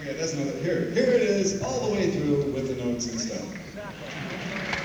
Okay, that's another. Here it is, all the way through with the notes and stuff.